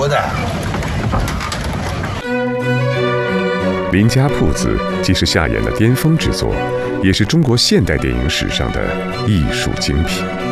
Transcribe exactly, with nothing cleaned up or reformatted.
国的。 林家铺子既是夏衍的巅峰之作，也是中国现代电影史上的艺术精品。